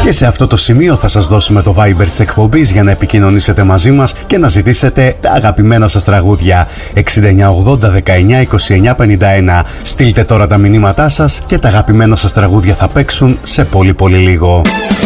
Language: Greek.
Και σε αυτό το σημείο θα σας δώσουμε το Viber της εκπομπής για να επικοινωνήσετε μαζί μας και να ζητήσετε τα αγαπημένα σας τραγούδια. 6980 19 29 51. Στείλτε τώρα τα μηνύματά σας και τα αγαπημένα σας τραγούδια θα παίξουν σε πολύ λίγο.